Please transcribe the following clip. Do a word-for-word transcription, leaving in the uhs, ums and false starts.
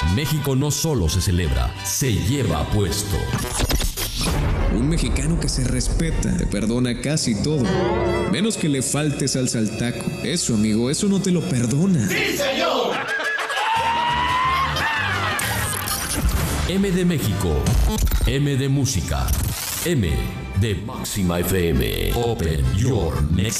En México no solo se celebra, se lleva puesto. Un mexicano que se respeta, te perdona casi todo, menos que le falte salsa al taco. Eso, amigo, eso no te lo perdona. ¡Sí, señor! M de México, M de música, M de Máxima F M. Open your next